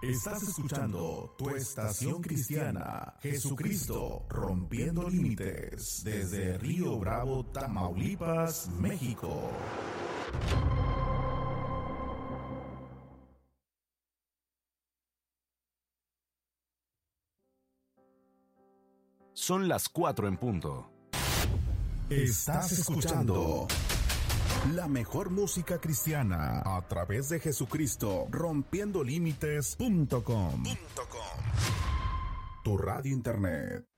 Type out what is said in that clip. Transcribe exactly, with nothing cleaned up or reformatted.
Estás escuchando tu estación cristiana, Jesucristo, rompiendo límites, desde Río Bravo, Tamaulipas, México. Son las cuatro en punto. Estás escuchando la mejor música cristiana a través de Jesucristo, rompiendo límites punto com. Tu radio internet.